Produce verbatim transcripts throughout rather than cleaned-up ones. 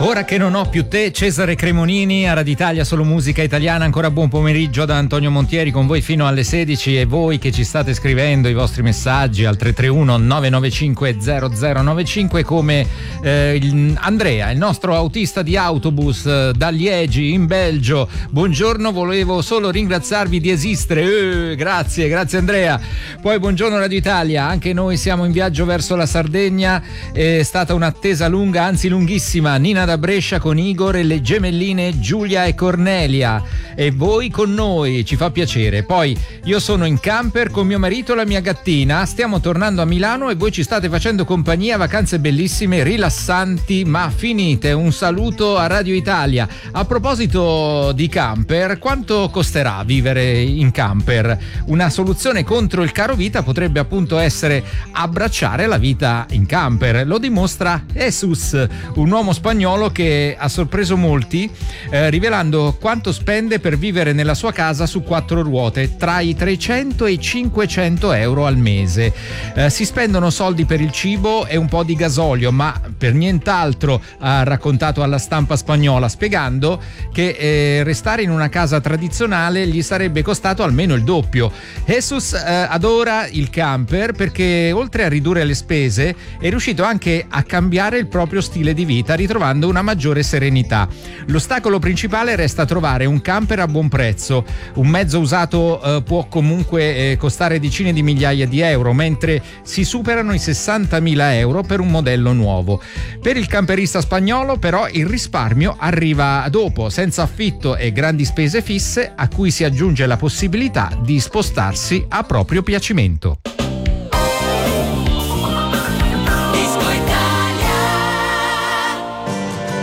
Ora che non ho più te, Cesare Cremonini a Radio Italia, solo musica italiana. Ancora buon pomeriggio da Antonio Montieri, con voi fino alle sedici, e voi che ci state scrivendo i vostri messaggi al tre tre uno nove nove cinque zero zero nove cinque, come eh, il, Andrea, il nostro autista di autobus eh, da Liegi in Belgio. Buongiorno, volevo solo ringraziarvi di esistere. Eh, grazie, grazie Andrea. Poi buongiorno Radio Italia, anche noi siamo in viaggio verso la Sardegna, è stata un'attesa lunga, anzi lunghissima. Nina da Brescia con Igor e le gemelline Giulia e Cornelia, e voi con noi, ci fa piacere. Poi io sono in camper con mio marito e la mia gattina, stiamo tornando a Milano e voi ci state facendo compagnia, vacanze bellissime, rilassanti ma finite. Un saluto a Radio Italia. A proposito di camper, quanto costerà vivere in camper? Una soluzione contro il caro vita potrebbe appunto essere abbracciare la vita in camper. Lo dimostra Jesus, un uomo spagnolo che ha sorpreso molti eh, rivelando quanto spende per vivere nella sua casa su quattro ruote, tra i trecento e i cinquecento euro al mese. Eh, si spendono soldi per il cibo e un po' di gasolio, ma per nient'altro, ha raccontato alla stampa spagnola, spiegando che eh, restare in una casa tradizionale gli sarebbe costato almeno il doppio. Jesus eh, adora il camper perché oltre a ridurre le spese è riuscito anche a cambiare il proprio stile di vita, ritrovando una maggiore serenità. L'ostacolo principale resta trovare un camper a buon prezzo. Un mezzo usato eh, può comunque eh, costare decine di migliaia di euro, mentre si superano i sessantamila euro per un modello nuovo. Per il camperista spagnolo però il risparmio arriva dopo, senza affitto e grandi spese fisse, a cui si aggiunge la possibilità di spostarsi a proprio piacimento.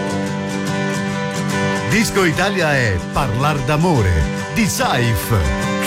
Disco Italia è Parlar d'amore di Saif.